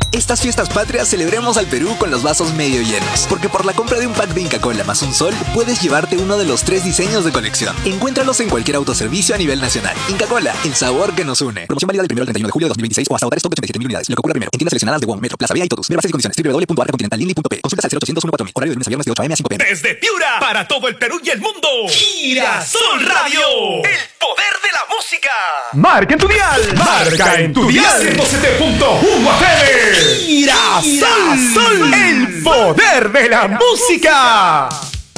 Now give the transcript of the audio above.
Estas fiestas patrias celebremos al Perú con los vasos medio llenos, porque por la compra de un pack de Inca Kola más un sol, puedes llevarte uno de los 3 diseños de colección. Encuéntralos en cualquier autoservicio a nivel nacional. Inca Kola, el sabor que nos une. Promoción válida del 1 al 31 de julio de 2026 o hasta agotar stock de 87.000 unidades. Lo que ocurra primero. En tiendas seleccionadas de WOM, Metro, Plaza Vía y Totus. Ver bases y condiciones. www.arcacontinentallindy.p. Consultas al 0800 14000. Horario de lunes a viernes de 8 a.m. a 5 p.m. Desde Piura, para todo el Perú y el mundo, Girasol Radio, el poder de la música. Marca en tu dial. Marca en tu dial. 107.1 FM. Girasol, el poder de la música.